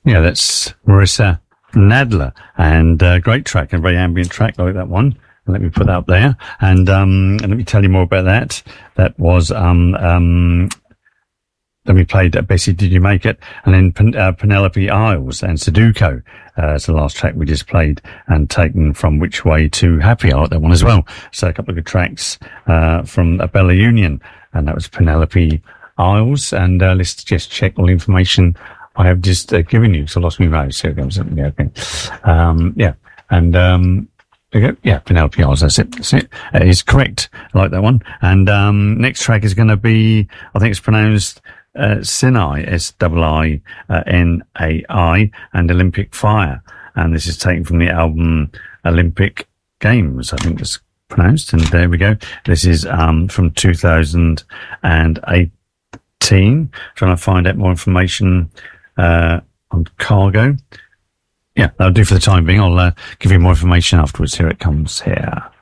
Yeah, that's Marissa Nadler, and great track, a very ambient track. I like that one. And let me put that up there, and let me tell you more about that. That was then we played Bessie, Did You Make It? And then Penelope Isles and Sudoku. It's the last track we just played, and taken from Which Way to Happy. I like that one as well. So a couple of good tracks from Bella Union, and that was Penelope Isles. And let's just check all the information I have just given you. So I lost my rose. Here it goes. Yeah, okay. Yeah. And yeah, Penelope Isles. That's it. That's it. It is correct. I like that one. And next track is going to be, I think it's pronounced Sinai, Siinai, and Olympic Fire. And this is taken from the album Olympic Games, I think it's pronounced. And there we go. This is from 2018. Trying to find out more information on Cargo. Yeah, that'll do for the time being. I'll give you more information afterwards. Here it comes here.